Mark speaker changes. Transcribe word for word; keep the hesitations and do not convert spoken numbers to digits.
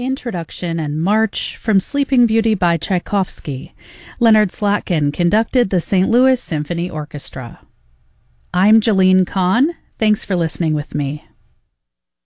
Speaker 1: Introduction and March from Sleeping Beauty by Tchaikovsky. Leonard Slatkin conducted the Saint Louis Symphony Orchestra. I'm Jalene Kahn. Thanks for listening with me.